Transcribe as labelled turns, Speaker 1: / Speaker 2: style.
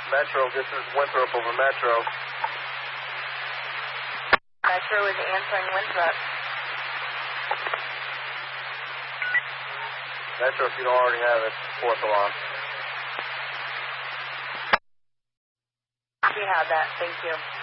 Speaker 1: Metro, this is Winthrop over Metro.
Speaker 2: Metro is answering Winthrop.
Speaker 1: Metro, if you don't already have it, fourth alarm.
Speaker 2: We have that, thank you.